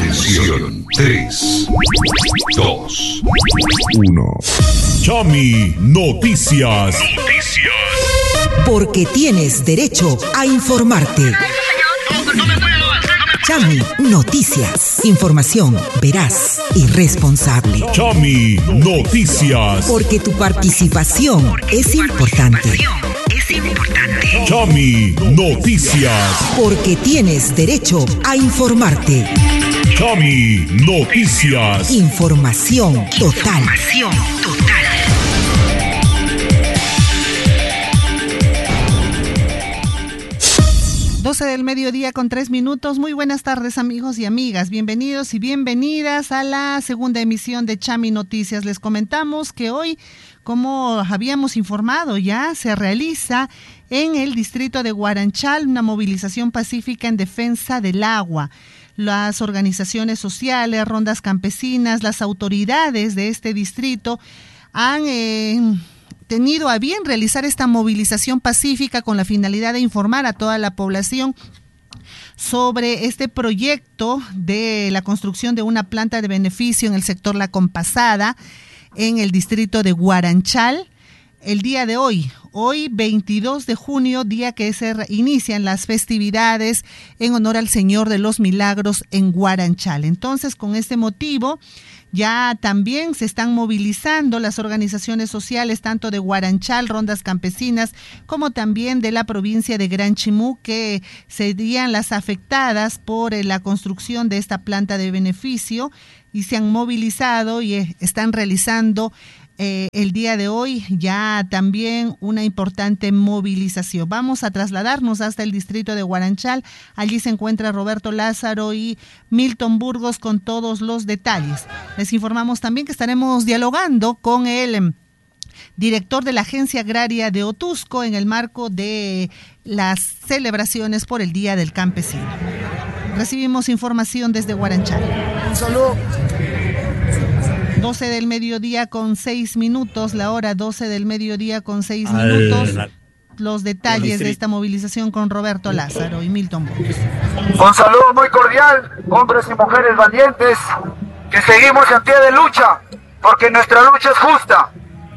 Atención, 3, 2, 1. Chami Noticias. Porque tienes derecho a informarte. Chami Noticias. Información veraz y responsable. Chami Noticias. Porque tu participación es importante. Chami Noticias. Porque tienes derecho a informarte. Chami Noticias. Información total. 12 del mediodía con 3 minutos. Muy buenas tardes, amigos y amigas. Bienvenidos y bienvenidas a la segunda emisión de Chami Noticias. Les comentamos que hoy, como habíamos informado ya, se realiza en el distrito de Guaranchal una movilización pacífica en defensa del agua. Las organizaciones sociales, rondas campesinas, las autoridades de este distrito han tenido a bien realizar esta movilización pacífica con la finalidad de informar a toda la población sobre este proyecto de la construcción de una planta de beneficio en el sector La Compasada, en el distrito de Guaranchal. El día de hoy 22 de junio, día que se inician las festividades en honor al Señor de los Milagros en Guaranchal. Entonces, con este motivo, ya también se están movilizando las organizaciones sociales, tanto de Guaranchal, rondas campesinas, como también de la provincia de Gran Chimú, que serían las afectadas por la construcción de esta planta de beneficio, y se han movilizado y están realizando el día de hoy ya también una importante movilización. Vamos a trasladarnos hasta el distrito de Guaranchal. Allí se encuentra Roberto Lázaro y Milton Burgos con todos los detalles. Les informamos también que estaremos dialogando con el director de la Agencia Agraria de Otusco en el marco de las celebraciones por el Día del Campesino. Recibimos información desde Guaranchal. Un saludo. 12 del mediodía con 6 minutos, la hora 12 del mediodía con 6 minutos. Los detalles de esta movilización con Roberto Lázaro y Milton Burgos. Un saludo muy cordial, hombres y mujeres valientes, que seguimos en pie de lucha, porque nuestra lucha es justa.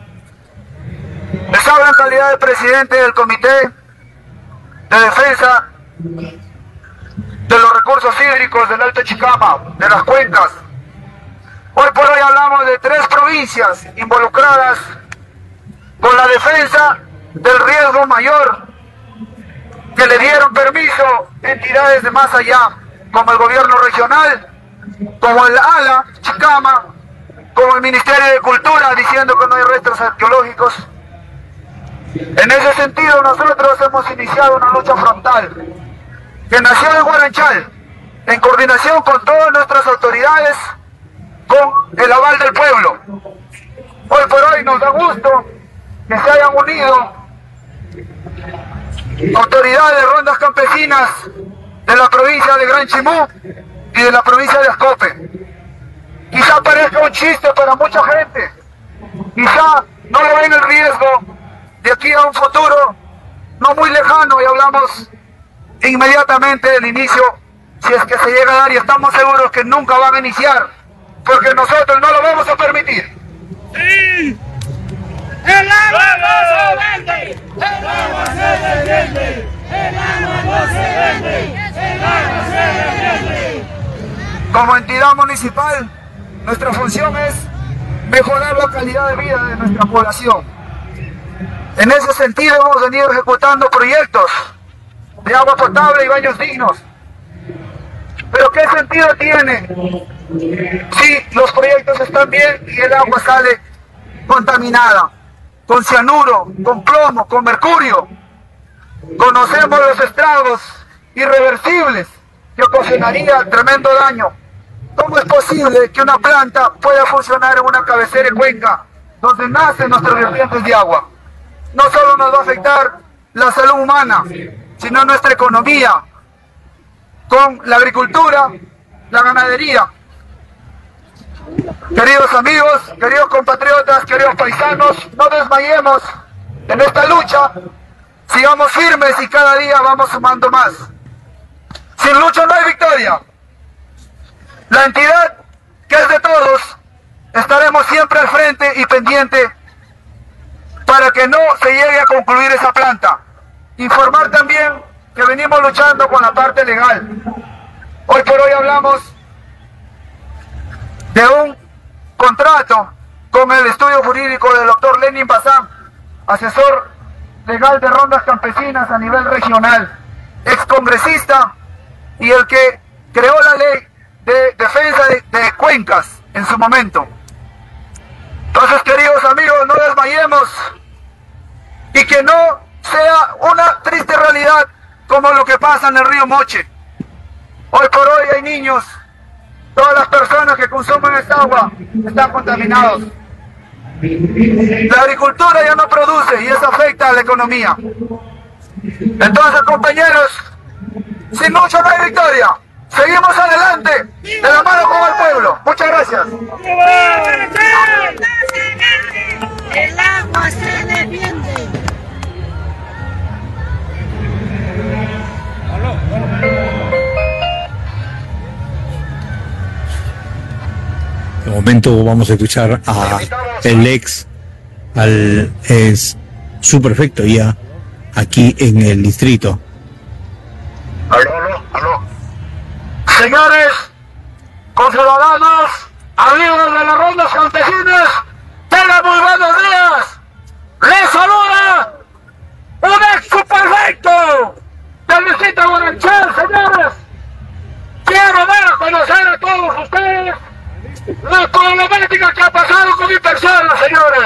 Les hablo en calidad de presidente del Comité de Defensa de los Recursos Hídricos del Alto Chicama, de las cuencas. Hoy por hoy hablamos de 3 provincias involucradas con la defensa del riesgo mayor, que le dieron permiso entidades de más allá, como el gobierno regional, como el ALA, Chicama, como el Ministerio de Cultura, diciendo que no hay restos arqueológicos. En ese sentido, nosotros hemos iniciado una lucha frontal, que nació en Guaranchal, en coordinación con todas nuestras autoridades, con el aval del pueblo. Hoy por hoy nos da gusto que se hayan unido autoridades, rondas campesinas de la provincia de Gran Chimú y de la provincia de Ascope. Quizá parezca un chiste para mucha gente, quizá no lo ven el riesgo de aquí a un futuro no muy lejano, y hablamos inmediatamente del inicio, si es que se llega a dar, y estamos seguros que nunca van a iniciar, porque nosotros no lo vamos a permitir. ¡Sí! ¡El agua no se vende! ¡El agua se defiende! ¡El agua no se vende! ¡El agua se defiende! Como entidad municipal, nuestra función es mejorar la calidad de vida de nuestra población. En ese sentido hemos venido ejecutando proyectos de agua potable y baños dignos. Pero ¿qué sentido tiene si los proyectos están bien y el agua sale contaminada, con cianuro, con plomo, con mercurio? Conocemos los estragos irreversibles que ocasionaría tremendo daño. ¿Cómo es posible que una planta pueda funcionar en una cabecera de cuenca donde nacen nuestros vertientes de agua? No solo nos va a afectar la salud humana, sino nuestra economía, con la agricultura, la ganadería. Queridos amigos, queridos compatriotas, queridos paisanos, no desmayemos en esta lucha, sigamos firmes y cada día vamos sumando más. Sin lucha no hay victoria. La entidad, que es de todos, estaremos siempre al frente y pendiente para que no se llegue a concluir esa planta. Informar también que venimos luchando con la parte legal. Hoy por hoy hablamos de un contrato con el estudio jurídico del doctor Lenin Bazán, asesor legal de rondas campesinas a nivel regional, excongresista y el que creó la ley de defensa de cuencas en su momento. Entonces, queridos amigos, no desmayemos y que no sea una triste realidad como lo que pasa en el río Moche. Hoy por hoy hay niños, todas las personas que consumen esta agua están contaminados. La agricultura ya no produce y eso afecta a la economía. Entonces, compañeros, sin mucho no hay victoria. Seguimos adelante, de la mano con el pueblo. Muchas gracias. El agua se defiende. De momento vamos a escuchar a el ex, al subprefecto ya aquí en el distrito. Aló. Señores, conciudadanos, amigos de las rondas campesinas, tengan muy buenos días. Les saluda un ex subprefecto del distrito de Guaranchal, señores. Quiero dar a conocer a todos ustedes la problemática que ha pasado con mi persona, señores.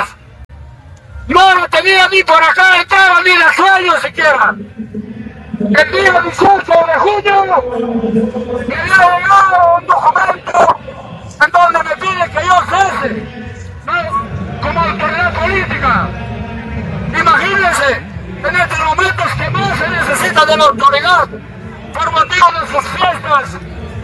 No lo tenía ni por acá, entraba ni de sueño siquiera. El día 18 de junio me dio un documento en donde me pide que yo cese como autoridad política. Imagínense, en estos momentos que más se necesita de la autoridad por motivo de sus fiestas,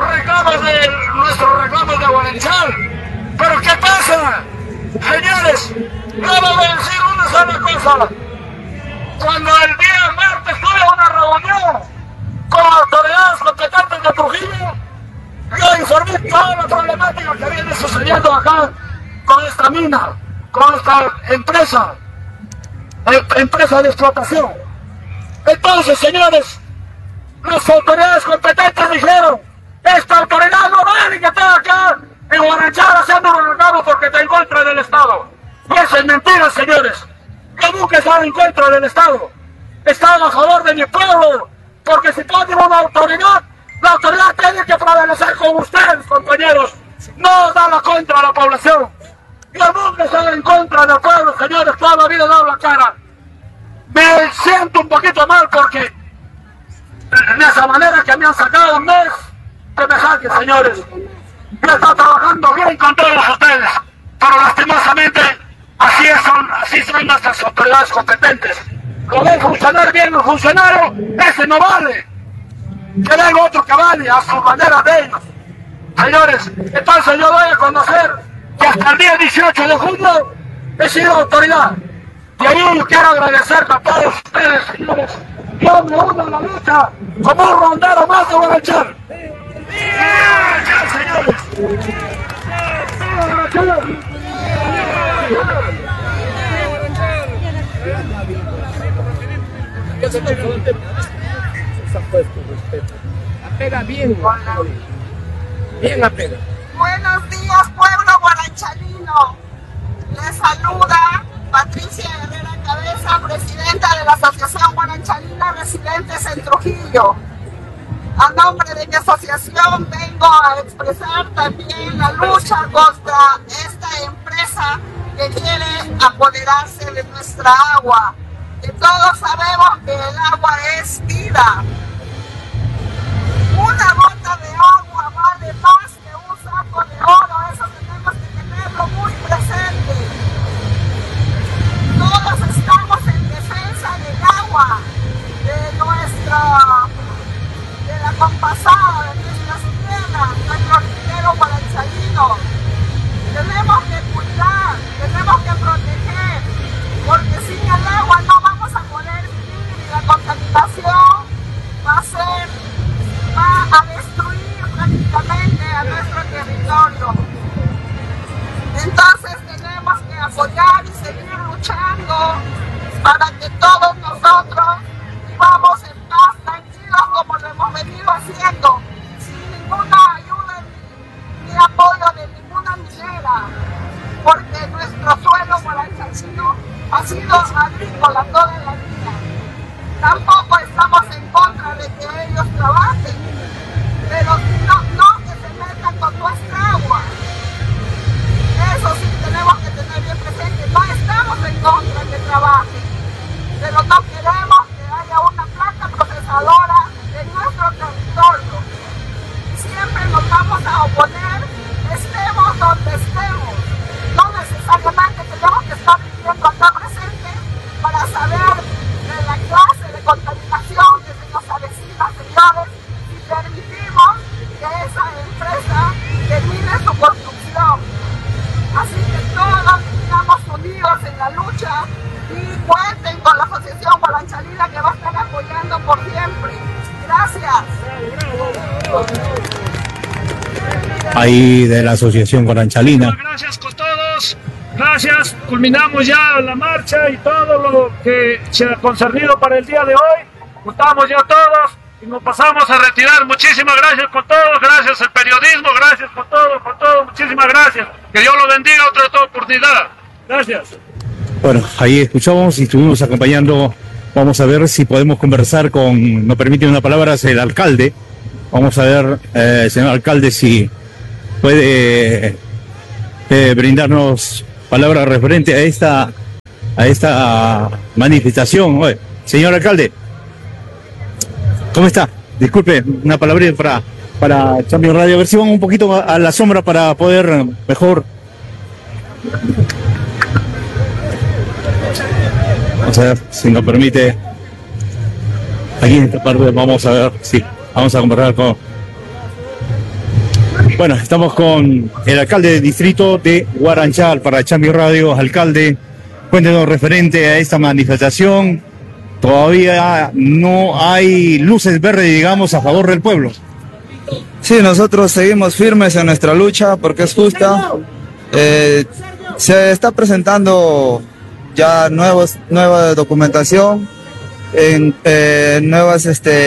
nuestros reclamos de Guaranchal. Pero ¿qué pasa? Señores, vamos a decir una sola cosa. Cuando el día martes tuve una reunión con autoridades competentes de Trujillo, yo informé toda la problemática que viene sucediendo acá con esta mina, con esta empresa de explotación. Entonces, señores, las autoridades competentes dijeron: esta autoridad no vale que esté acá en Guaranchal haciendo un reclamo porque está en contra del Estado. Y eso es mentira, señores. Yo nunca he estado en contra del Estado. He estado a favor de mi pueblo, porque si tenemos una autoridad, la autoridad tiene que prevalecer con ustedes, compañeros. No da la contra a la población. Yo nunca he estado en contra del pueblo, señores. Toda la vida he dado la cara. Me siento un poquito mal porque de esa manera que me han sacado un mes, que me saquen, señores. Yo estoy trabajando bien con todos ustedes, pero lastimosamente así son nuestras autoridades competentes. Lo ven funcionar bien los funcionarios, ese no vale. Que venga otro que vale a su manera de ellos. Señores, entonces yo doy a conocer que hasta el día 18 de junio he sido autoridad. Y ahí yo quiero agradecer a todos ustedes, señores. Yo me uno a la lucha como un rondero más de Guaranchal. ¡Viva, señores! Apega bien, bien apega. Buenos días, pueblo guaranchalino. Les saluda Patricia Herrera Cabeza, presidenta de la Asociación Guaranchalina Residentes en Trujillo. A nombre de mi asociación vengo a expresar también la lucha contra esta empresa que quiere apoderarse de nuestra agua. Que todos sabemos que el agua es vida. Una gota de agua vale más que un saco de oro, eso tenemos que tenerlo muy presente. Todos estamos en defensa del agua, de la compasada, de nuestras tierras, nuestro dinero guaranchalino. Tenemos que cuidar, tenemos que proteger, porque sin el agua no vamos a poder vivir y la contaminación para que todos nosotros vivamos en paz, tranquilos, como lo hemos venido haciendo, sin ninguna ayuda ni apoyo de ninguna minera, porque nuestro suelo guaranchalino ha sido agrícola toda la vida. Tampoco estamos en contra de que ellos trabajen, pero no que se metan con nuestra agua. Eso sí tenemos que tener bien presente. No estamos en contra de que trabajen, pero no queremos que haya una planta procesadora en nuestro territorio. Siempre nos vamos a oponer, estemos donde estemos. No necesariamente tenemos que estar viviendo acá presente para saber de la clase de contaminación que se nos avecina, señores, y permitimos que esa empresa termine su construcción. Así que todos estamos unidos en la lucha y cuenten con la Asociación Guaranchalina, que va a estar apoyando por siempre. Gracias. Ahí de la Asociación Guaranchalina. Gracias con todos. Gracias. Culminamos ya la marcha y todo lo que se ha concernido para el día de hoy. Juntamos ya todos y nos pasamos a retirar. Muchísimas gracias con todos. Gracias al periodismo. Gracias con todo. Muchísimas gracias. Que Dios lo bendiga otra oportunidad. Gracias. Bueno, ahí escuchamos y estuvimos acompañando. Vamos a ver si podemos conversar con, nos permite una palabra, el alcalde. Vamos a ver, señor alcalde, si puede brindarnos palabras referente a esta manifestación. Oye, señor alcalde, ¿cómo está? Disculpe, una palabra para Chami Radio, a ver si vamos un poquito a la sombra para poder mejor. Vamos a ver si nos permite. Aquí en esta parte vamos a ver, sí, vamos a conversar con. Bueno, estamos con el alcalde del distrito de Guaranchal para Chami Radio. Alcalde, cuéntenos referente a esta manifestación. Todavía no hay luces verdes, digamos, a favor del pueblo. Sí, nosotros seguimos firmes en nuestra lucha porque es justa. Se está presentando ya nueva documentación, nuevas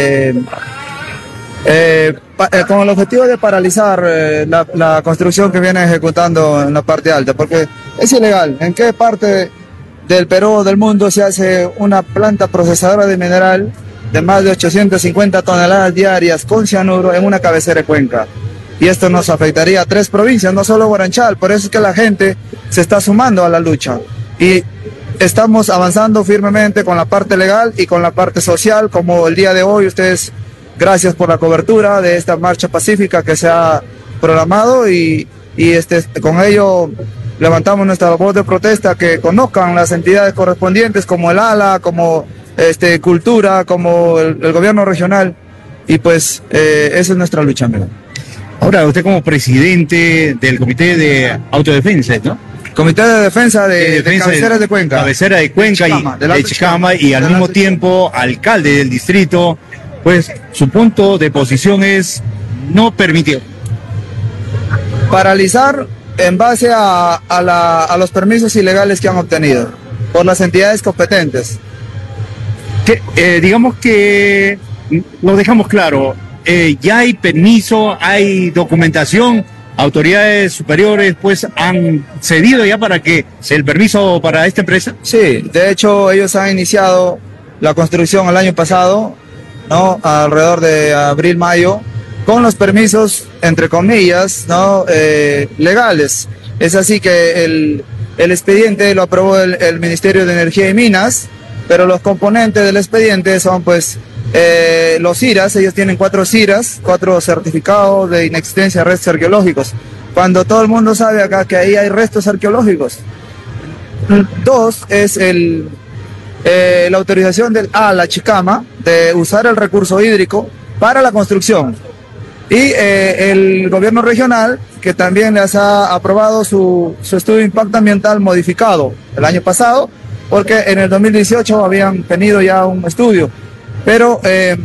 con el objetivo de paralizar la construcción que viene ejecutando en la parte alta, porque es ilegal. ¿En qué parte del Perú o del mundo se hace una planta procesadora de mineral de más de 850 toneladas diarias con cianuro en una cabecera de cuenca? Y esto nos afectaría a 3 provincias, no solo Guaranchal. Por eso es que la gente se está sumando a la lucha. Y estamos avanzando firmemente con la parte legal y con la parte social, como el día de hoy. Ustedes, gracias por la cobertura de esta marcha pacífica que se ha programado y con ello levantamos nuestra voz de protesta, que conozcan las entidades correspondientes como el ALA, como Cultura, como el gobierno regional, y pues esa es nuestra lucha, amigo. Ahora, usted como presidente del Comité de Autodefensa, ¿no? Comité de Defensa de Cabeceras de Cuenca. Cabecera de Cuenca de Chicama, y al mismo tiempo alcalde del distrito, pues su punto de posición es no permitir. Paralizar en base a los permisos ilegales que han obtenido por las entidades competentes. Digamos que lo dejamos claro, ya hay permiso, hay documentación, autoridades superiores pues han cedido ya para que el permiso para esta empresa. Sí, de hecho ellos han iniciado la construcción el año pasado, ¿no? Alrededor de abril, mayo, con los permisos, entre comillas, ¿no? Legales. Es así que el expediente lo aprobó el Ministerio de Energía y Minas, pero los componentes del expediente son pues los CIRAS. Ellos tienen 4 CIRAS, 4 certificados de inexistencia de restos arqueológicos, cuando todo el mundo sabe acá que ahí hay restos arqueológicos. 2 es la autorización del ALA Chicama de usar el recurso hídrico para la construcción, y el gobierno regional, que también les ha aprobado su estudio de impacto ambiental modificado el año pasado, porque en el 2018 habían tenido ya un estudio. Pero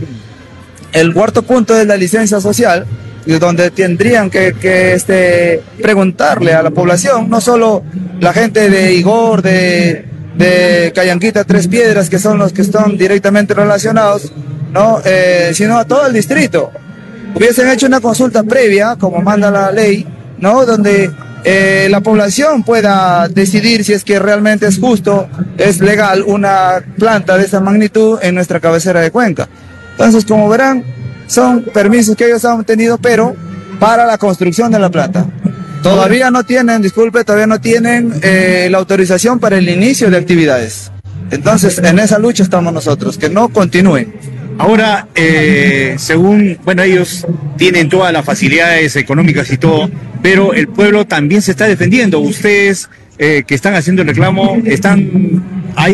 el cuarto punto es la licencia social, donde tendrían que preguntarle a la población, no solo la gente de Igor, de de Cayanquita, Tres Piedras, que son los que están directamente relacionados, ¿no? Sino a todo el distrito. Hubiesen hecho una consulta previa, como manda la ley, ¿no? Donde la población pueda decidir si es que realmente es justo, es legal una planta de esa magnitud en nuestra cabecera de Cuenca. Entonces, como verán, son permisos que ellos han tenido, pero para la construcción de la planta. Todavía no tienen, todavía no tienen la autorización para el inicio de actividades. Entonces, en esa lucha estamos nosotros, que no continúen. Ahora, según, bueno, ellos tienen todas las facilidades económicas y todo, pero el pueblo también se está defendiendo. Ustedes que están haciendo el reclamo, hay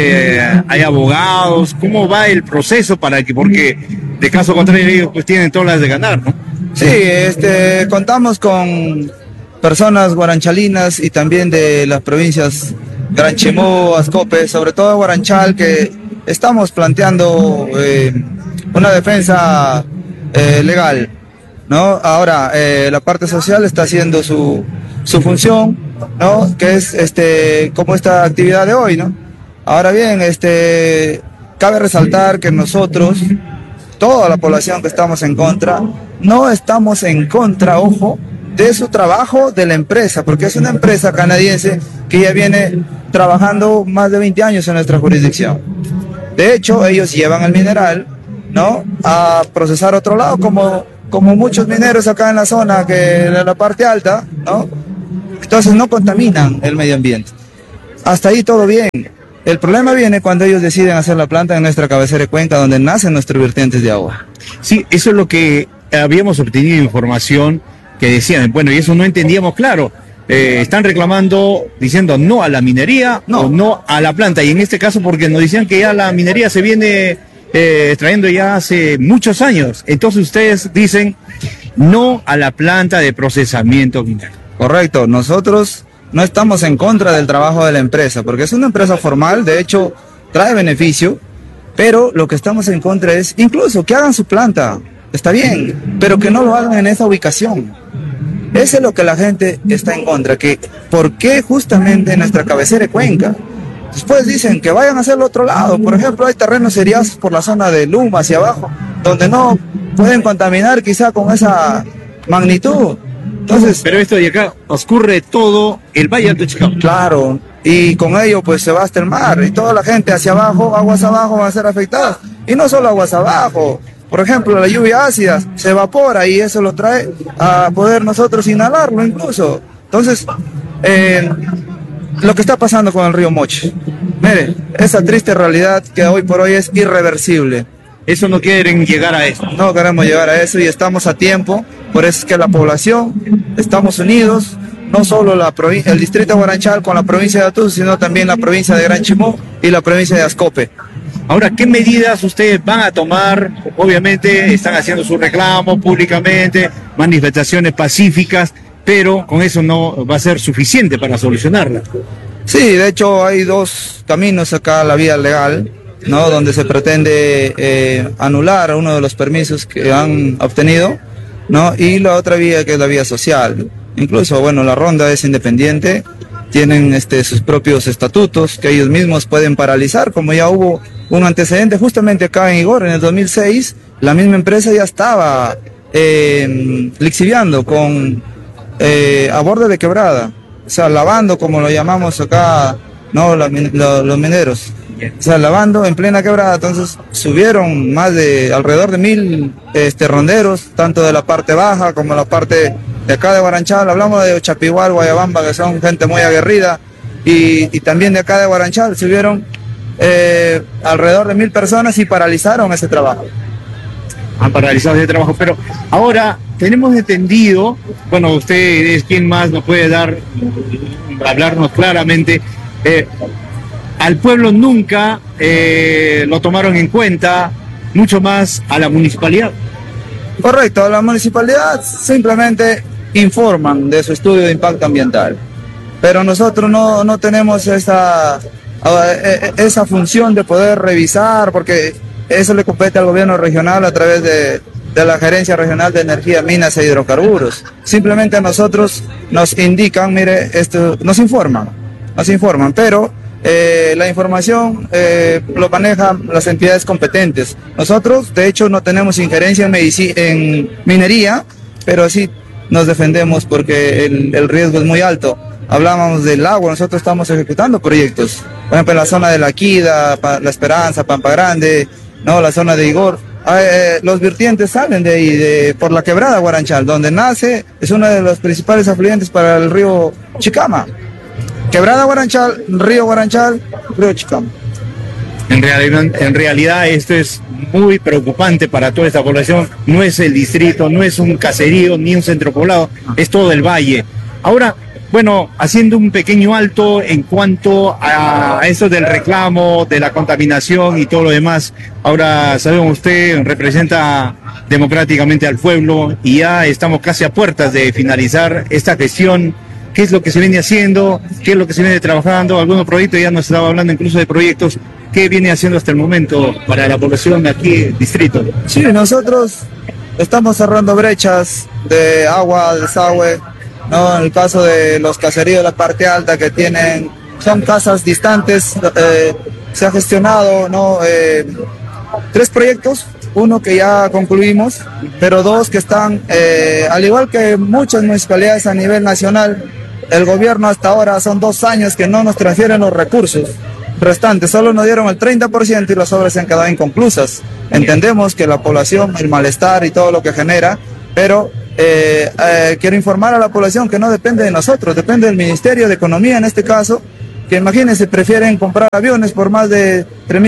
abogados, ¿cómo va el proceso para que, porque de caso contrario ellos pues tienen todas las de ganar, ¿no? Sí, contamos con personas guaranchalinas y también de las provincias Gran Chimú, Ascope, sobre todo Guaranchal, que estamos planteando una defensa legal, ¿no? Ahora, la parte social está haciendo su función, ¿no? Que es como esta actividad de hoy, ¿no? Ahora bien, cabe resaltar que nosotros, toda la población que estamos en contra, no estamos en contra, ojo, de su trabajo de la empresa, porque es una empresa canadiense que ya viene trabajando más de 20 años en nuestra jurisdicción. De hecho, ellos llevan el mineral, ¿no?, a procesar a otro lado, como muchos mineros acá en la zona, que en la parte alta, ¿no? Entonces no contaminan el medio ambiente. Hasta ahí todo bien. El problema viene cuando ellos deciden hacer la planta en nuestra cabecera de Cuenca, donde nacen nuestros vertientes de agua. Sí, eso es lo que habíamos obtenido información que decían, bueno, y eso no entendíamos claro. Están reclamando, diciendo no a la minería o no a la planta, y en este caso porque nos decían que ya la minería se viene extrayendo ya hace muchos años. Entonces ustedes dicen no a la planta de procesamiento minero. Correcto, nosotros no estamos en contra del trabajo de la empresa, porque es una empresa formal, de hecho trae beneficio, pero lo que estamos en contra es incluso que hagan su planta, está bien, pero que no lo hagan en esa ubicación. Eso es lo que la gente está en contra, que ¿por qué justamente en nuestra cabecera de Cuenca? Después dicen que vayan a hacerlo otro lado. Por ejemplo, hay terrenos seriazos por la zona de Luma hacia abajo, donde no pueden contaminar quizá con esa magnitud. Entonces, pero esto de acá oscurre todo el Valle Alto Chicao. Claro, y con ello pues se va hasta el mar, y toda la gente hacia abajo, aguas abajo, van a ser afectadas. Y no solo aguas abajo. Por ejemplo, la lluvia ácida se evapora y eso lo trae a poder nosotros inhalarlo incluso. Entonces, lo que está pasando con el río Moche, mire, esa triste realidad que hoy por hoy es irreversible. Eso no quieren llegar a eso. No queremos llegar a eso y estamos a tiempo. Por eso es que la población, estamos unidos, no solo el distrito de Guaranchal con la provincia de Atú, sino también la provincia de Gran Chimú y la provincia de Ascope. Ahora, ¿qué medidas ustedes van a tomar? Obviamente están haciendo su reclamo públicamente, manifestaciones pacíficas, pero con eso no va a ser suficiente para solucionarla. Sí, de hecho hay dos caminos acá, la vía legal, ¿no?, donde se pretende anular uno de los permisos que han obtenido, ¿no?, y la otra vía que es la vía social. Incluso, bueno, la ronda es independiente, tienen sus propios estatutos que ellos mismos pueden paralizar, como ya hubo un antecedente justamente acá en Igor, en el 2006, la misma empresa ya estaba lixiviando con a borde de quebrada, o sea, lavando como lo llamamos acá, no los mineros, o sea, lavando en plena quebrada. Entonces subieron alrededor de 1000 ronderos, tanto de la parte baja como la parte de acá de Guaranchal. Hablamos de Ochapigual, Guayabamba, que son gente muy aguerrida, y también de acá de Guaranchal subieron alrededor de 1000 personas y paralizaron ese trabajo. Han paralizado ese trabajo, pero ahora tenemos entendido, bueno, usted es quien más nos puede hablarnos claramente, al pueblo nunca lo tomaron en cuenta, mucho más a la municipalidad. Correcto, a la municipalidad simplemente informan de su estudio de impacto ambiental, pero nosotros no tenemos esa función de poder revisar, porque eso le compete al gobierno regional a través de la Gerencia Regional de Energía, Minas e Hidrocarburos. Simplemente a nosotros nos indican, mire, nos informan, pero la información lo manejan las entidades competentes. Nosotros, de hecho, no tenemos injerencia en minería, pero sí nos defendemos porque el riesgo es muy alto. Hablábamos del agua, nosotros estamos ejecutando proyectos, por ejemplo en la zona de La Quida, La Esperanza, Pampa Grande, ¿no? La zona de Igor. Los vertientes salen de ahí, por la quebrada Guaranchal, donde nace, es uno de los principales afluentes para el río Chicama. Quebrada Guaranchal, río Chicama. En realidad esto es muy preocupante para toda esta población. No es el distrito, no es un caserío ni un centro poblado, es todo el valle. Ahora, bueno, haciendo un pequeño alto en cuanto a eso del reclamo, de la contaminación y todo lo demás. Ahora, sabemos, usted representa democráticamente al pueblo y ya estamos casi a puertas de finalizar esta gestión. ¿Qué es lo que se viene haciendo? ¿Qué es lo que se viene trabajando? Algunos proyectos, ya nos estaba hablando incluso de proyectos. ¿Qué viene haciendo hasta el momento para la población de aquí, distrito? Sí, nosotros estamos cerrando brechas de agua, desagüe, ¿no? En el caso de los caseríos de la parte alta que son casas distantes, se ha gestionado, ¿no? 3 proyectos, uno que ya concluimos, pero 2 que están, al igual que muchas municipalidades a nivel nacional, el gobierno hasta ahora son 2 años que no nos transfieren los recursos restantes, solo nos dieron el 30% y las obras se han quedado inconclusas. Entendemos que la población, el malestar y todo lo que genera, pero quiero informar a la población que no depende de nosotros, depende del Ministerio de Economía en este caso, que imagínense, prefieren comprar aviones por más de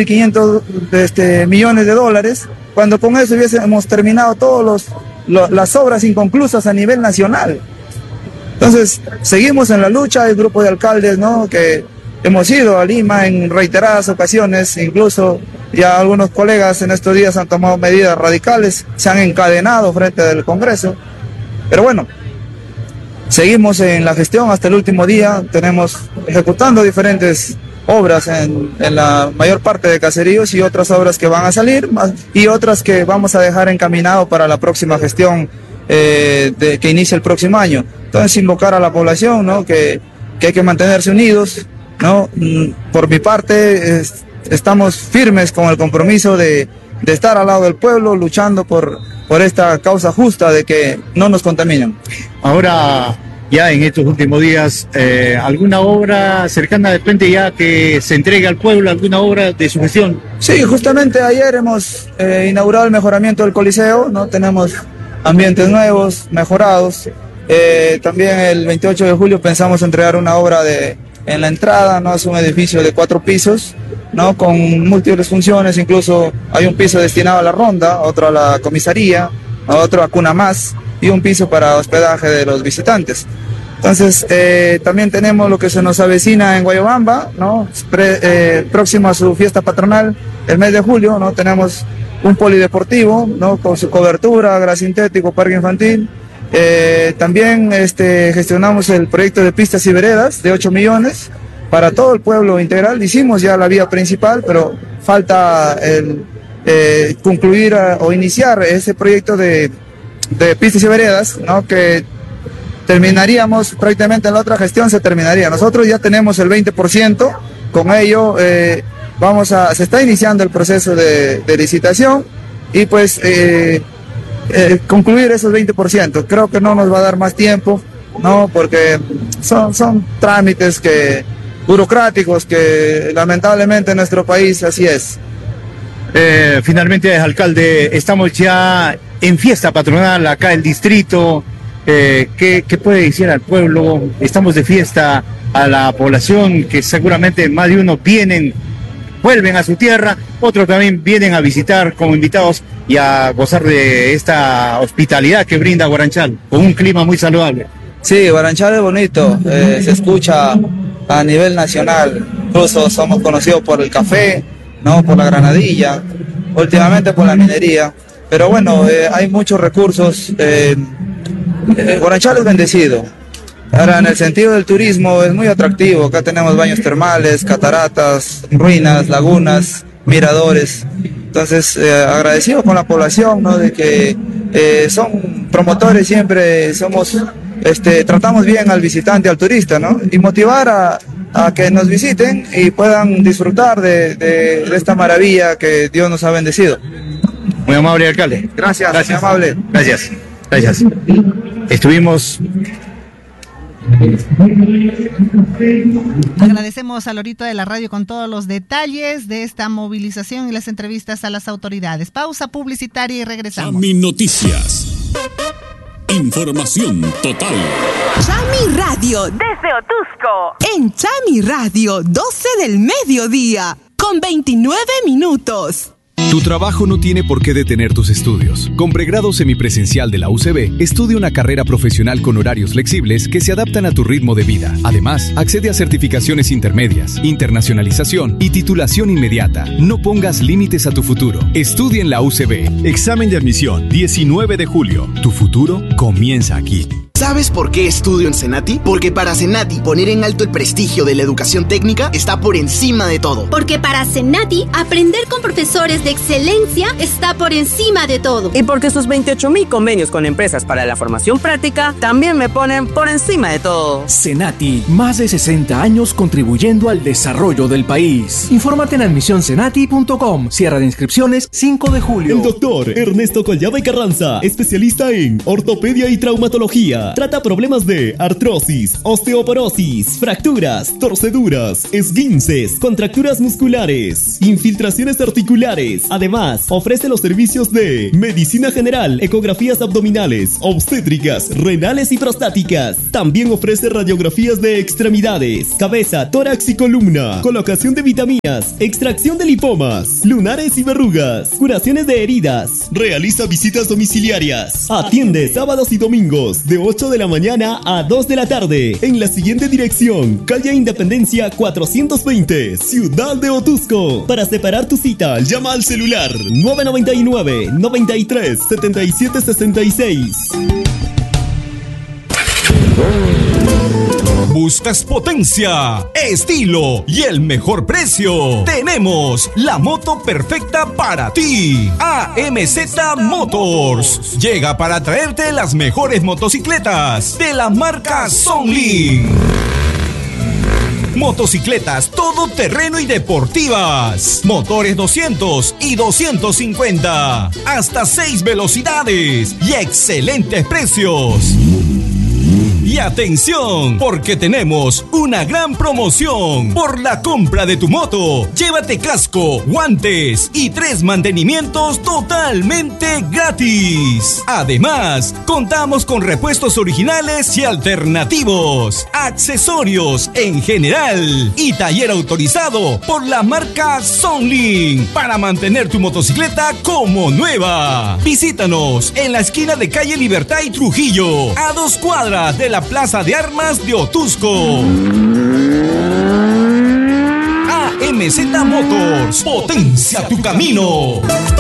3.500 millones de dólares, cuando con eso hubiésemos terminado todas las obras inconclusas a nivel nacional. Entonces, seguimos en la lucha, hay grupo de alcaldes, ¿no?, que hemos ido a Lima en reiteradas ocasiones, incluso ya algunos colegas en estos días han tomado medidas radicales, se han encadenado frente al Congreso, pero bueno, seguimos en la gestión hasta el último día, tenemos ejecutando diferentes obras en la mayor parte de caseríos y otras obras que van a salir y otras que vamos a dejar encaminado para la próxima gestión que inicia el próximo año. Entonces invocar a la población, ¿no?, que hay que mantenerse unidos, ¿no? Por mi parte estamos firmes con el compromiso de estar al lado del pueblo luchando por esta causa justa de que no nos contaminen. Ahora, ya en estos últimos días, ¿alguna obra cercana de repente ya que se entregue al pueblo, alguna obra de su gestión? Sí, justamente ayer hemos inaugurado el mejoramiento del Coliseo, ¿no? Tenemos ambientes nuevos, mejorados. También el 28 de julio pensamos entregar una obra en la entrada, ¿no? Es un edificio de 4 pisos, ¿no?, con múltiples funciones, incluso hay un piso destinado a la ronda, otro a la comisaría, otro a Cuna Más y un piso para hospedaje de los visitantes. Entonces, también tenemos lo que se nos avecina en Guayabamba, ¿no?, próximo a su fiesta patronal, el mes de julio, ¿no?, tenemos un polideportivo, ¿no?, con su cobertura, gras sintético, parque infantil. También gestionamos el proyecto de pistas y veredas de 8 millones para todo el pueblo integral. Hicimos ya la vía principal, pero falta concluir o iniciar ese proyecto de pistas y veredas, ¿no?, que terminaríamos prácticamente en la otra gestión, se terminaría. Nosotros ya tenemos el 20%, con ello se está iniciando el proceso de licitación y pues concluir esos 20%. Creo que no nos va a dar más tiempo, ¿no?, porque son trámites burocráticos que lamentablemente en nuestro país así es. Finalmente, alcalde, estamos ya en fiesta patronal acá el distrito. ¿Qué puede decir al pueblo? Estamos de fiesta, a la población que seguramente más de uno vuelven a su tierra, otros también vienen a visitar como invitados y a gozar de esta hospitalidad que brinda Guaranchal, con un clima muy saludable. Sí, Guaranchal es bonito, se escucha a nivel nacional, incluso somos conocidos por el café, ¿no?, por la granadilla, últimamente por la minería, pero bueno, hay muchos recursos, Guaranchal es bendecido. Ahora, en el sentido del turismo, es muy atractivo. Acá tenemos baños termales, cataratas, ruinas, lagunas, miradores. Entonces, agradecido con la población, ¿no?, de que son promotores, siempre tratamos bien al visitante, al turista, ¿no?, y motivar a que nos visiten y puedan disfrutar de esta maravilla que Dios nos ha bendecido. Muy amable, alcalde. Gracias, Gracias. muy amable. Gracias. Estuvimos... Agradecemos a Lorito de la Radio con todos los detalles de esta movilización y las entrevistas a las autoridades. Pausa publicitaria y regresamos. Chami Noticias. Información total. Chami Radio desde Otusco. En Chami Radio, 12 del mediodía, con 29 minutos. Tu trabajo no tiene por qué detener tus estudios. Con pregrado semipresencial de la UCB, estudia una carrera profesional con horarios flexibles que se adaptan a tu ritmo de vida. Además, accede a certificaciones intermedias, internacionalización y titulación inmediata. No pongas límites a tu futuro. Estudia en la UCB. Examen de admisión, 19 de julio. Tu futuro comienza aquí. ¿Sabes por qué estudio en Senati? Porque para Senati, poner en alto el prestigio de la educación técnica está por encima de todo. Porque para Senati, aprender con profesores de excelencia está por encima de todo. Y porque sus 28,000 convenios con empresas para la formación práctica también me ponen por encima de todo. Senati, más de 60 años contribuyendo al desarrollo del país. Infórmate en admisioncenati.com. Cierre de inscripciones 5 de julio. El doctor Ernesto Collada y Carranza, especialista en ortopedia y traumatología. Trata problemas de artrosis, osteoporosis, fracturas, torceduras, esguinces, contracturas musculares, infiltraciones articulares. Además, ofrece los servicios de medicina general, ecografías abdominales, obstétricas, renales y prostáticas. También ofrece radiografías de extremidades, cabeza, tórax y columna, colocación de vitaminas, extracción de lipomas, lunares y verrugas, curaciones de heridas. Realiza visitas domiciliarias. Atiende sábados y domingos de 8 de la mañana a 2 de la tarde en la siguiente dirección: calle Independencia 420, Ciudad de Otusco. Para separar tu cita, llama al celular 999 93 77 66. ¿Buscas potencia, estilo y el mejor precio? Tenemos la moto perfecta para ti. AMZ Motors llega para traerte las mejores motocicletas de la marca Songlin. Motocicletas todoterreno y deportivas. Motores 200 y 250. Hasta 6 velocidades y excelentes precios. Y atención, porque tenemos una gran promoción. Por la compra de tu moto, llévate casco, guantes y 3 mantenimientos totalmente gratis. Además, contamos con repuestos originales y alternativos, accesorios en general y taller autorizado por la marca Songlin para mantener tu motocicleta como nueva. Visítanos en la esquina de calle Libertad y Trujillo, a 2 cuadras de la Plaza de Armas de Otusco. AMZ Motors, potencia tu camino.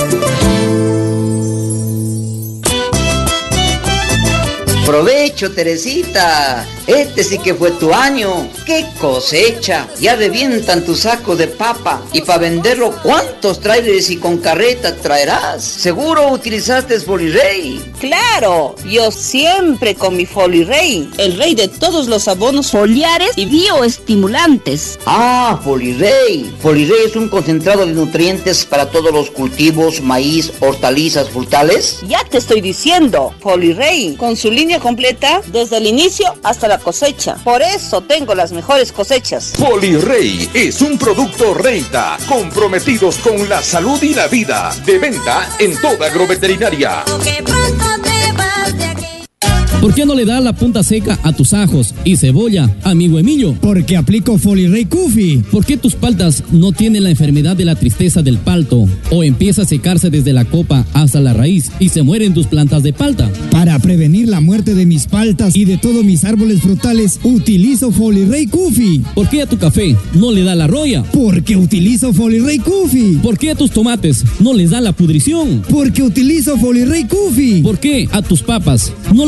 Provecho, Teresita. Este sí que fue tu año. ¡Qué cosecha! Ya revientan tu saco de papa. Y para venderlo, ¿cuántos trailers y con carreta traerás? Seguro utilizaste Folirey. Claro, yo siempre con mi Folirey, el rey de todos los abonos foliares y bioestimulantes. Ah, Folirey. Folirey es un concentrado de nutrientes para todos los cultivos, maíz, hortalizas, frutales. Ya te estoy diciendo, Folirey, con su línea completa desde el inicio hasta la cosecha. Por eso tengo las mejores cosechas. Folirey es un producto Reita, comprometidos con la salud y la vida. De venta en toda agroveterinaria. ¿Por qué no le das la punta seca a tus ajos y cebolla, amigo Emilio? Porque aplico Folirey Kufi. ¿Por qué tus paltas no tienen la enfermedad de la tristeza del palto? ¿O empieza a secarse desde la copa hasta la raíz y se mueren tus plantas de palta? Para prevenir la muerte de mis paltas y de todos mis árboles frutales, utilizo Folirey Kufi. ¿Por qué a tu café no le da la roya? Porque utilizo Folirey Kufi. ¿Por qué a tus tomates no les da la pudrición? Porque utilizo Folirey Kufi. ¿Por qué a tus papas no le da la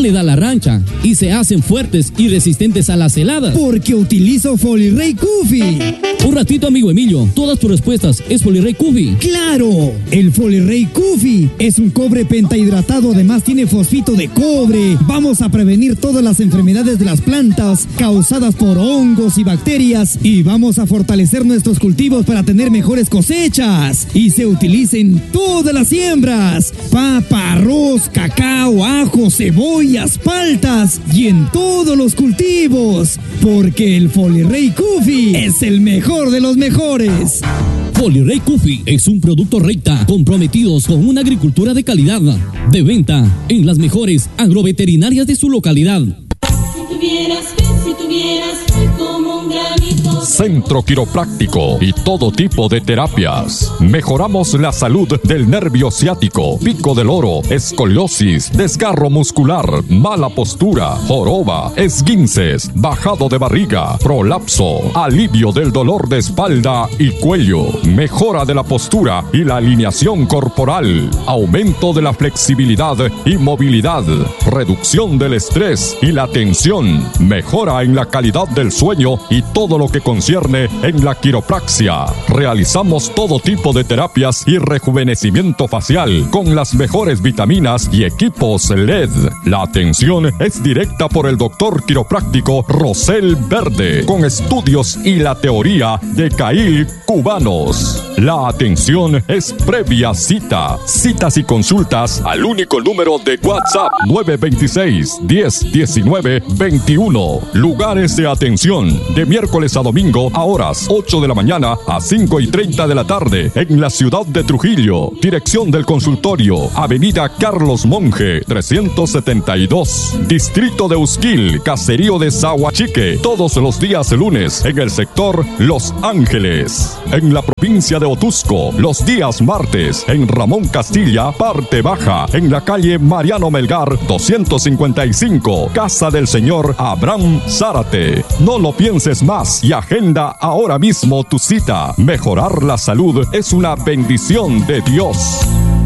ancha y se hacen fuertes y resistentes a las heladas. Porque utilizo Folirey Coffee. Un ratito, amigo Emilio, todas tus respuestas es Folirey Coffee. ¡Claro! El Folirey Coffee es un cobre pentahidratado, además tiene fosfito de cobre. Vamos a prevenir todas las enfermedades de las plantas causadas por hongos y bacterias y vamos a fortalecer nuestros cultivos para tener mejores cosechas. Y se utiliza en todas las siembras: papa, arroz, cacao, ajo, cebollas, paltas y en todos los cultivos. Porque el Folirey Coffee es el mejor de los mejores. Folirey Coffee es un producto Reita, comprometidos con una agricultura de calidad. De venta en las mejores agroveterinarias de su localidad. Si tuvieras fe como un granito. Centro Quiropráctico y todo tipo de terapias. Mejoramos la salud del nervio ciático, pico del oro, escoliosis, desgarro muscular, mala postura, joroba, esguinces, bajado de barriga, prolapso, alivio del dolor de espalda y cuello, mejora de la postura y la alineación corporal, aumento de la flexibilidad y movilidad, reducción del estrés y la tensión, mejora en la calidad del sueño y todo lo que concierne en la quiropraxia. Realizamos todo tipo de terapias y rejuvenecimiento facial con las mejores vitaminas y equipos LED. La atención es directa por el doctor quiropráctico Rosel Verde, con estudios y la teoría de CAIL cubanos. La atención es previa cita. Citas y consultas al único número de WhatsApp 926-1019-21. Lugares de atención de miércoles a domingo a horas 8 de la mañana a 5:30 de la tarde en la ciudad de Trujillo. Dirección del consultorio: Avenida Carlos Monge 372, Distrito de Usquil, Caserío de Zahuachique. Todos los días lunes en el sector Los Ángeles. En la provincia de Otusco, los días martes en Ramón Castilla, parte baja, en la calle Mariano Melgar 255, Casa del Señor Abraham Zárate. No lo pienses más y agenda ahora mismo tu cita. Mejorar la salud es una bendición de Dios.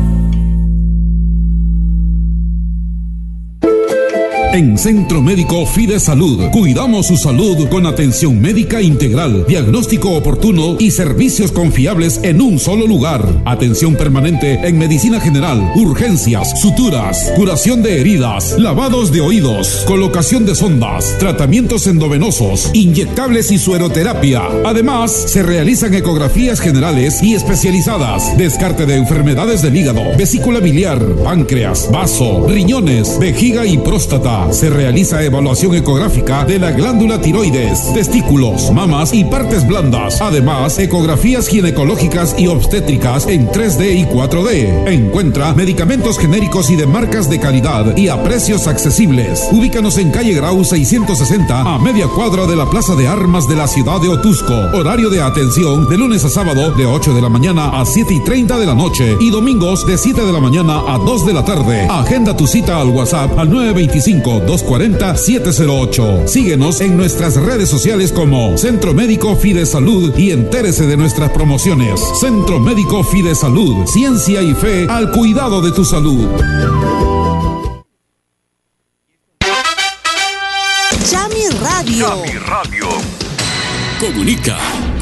En Centro Médico Fide Salud, cuidamos su salud con atención médica integral, diagnóstico oportuno y servicios confiables en un solo lugar. Atención permanente en medicina general, urgencias, suturas, curación de heridas, lavados de oídos, colocación de sondas, tratamientos endovenosos, inyectables y sueroterapia. Además, se realizan ecografías generales y especializadas, descarte de enfermedades del hígado, vesícula biliar, páncreas, vaso, riñones, vejiga y próstata. Se realiza evaluación ecográfica de la glándula tiroides, testículos, mamas y partes blandas. Además, ecografías ginecológicas y obstétricas en 3D y 4D. Encuentra medicamentos genéricos y de marcas de calidad y a precios accesibles. Ubícanos en calle Grau 660, a media cuadra de la Plaza de Armas de la ciudad de Otusco. Horario de atención de lunes a sábado de 8 de la mañana a 7:30 de la noche y domingos de 7 de la mañana a 2 de la tarde. Agenda tu cita al WhatsApp al 925-240-708. Síguenos en nuestras redes sociales como Centro Médico Fide Salud y entérese de nuestras promociones. Centro Médico Fide Salud, ciencia y fe al cuidado de tu salud. Chami Radio. Comunica